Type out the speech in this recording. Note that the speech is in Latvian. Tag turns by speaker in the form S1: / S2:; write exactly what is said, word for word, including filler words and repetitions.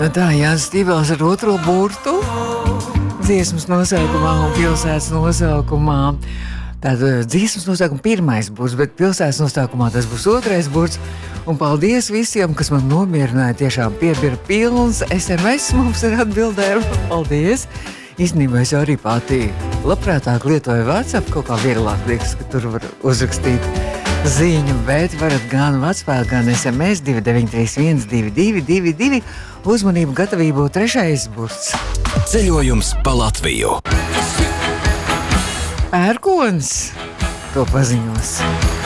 S1: Nu tā, Jānis Stībels ar otro burtu dziesmas nosaukumā un pilsētas nosaukumā. Tātad dziesmas nosaukuma pirmais burts, bet pilsētas nosaukumā tas būs otrais burts. Un paldies visiem, kas man nomierināja, tiešām piebira pilns. es em es mums ir atbildēm. Paldies! Īstenībā es arī pati labprātāk lietoju WhatsApp, kaut kā vieglāk liekas, ka tur var uzrakstīt ziņu, bet varat gan WhatsApp, gan es em es divi deviņi trīs viens divi divi divi divi. Uzmanību, gatavību, trešais burts.
S2: Ceļojums pa Latviju.
S1: Pērkons to paziņos.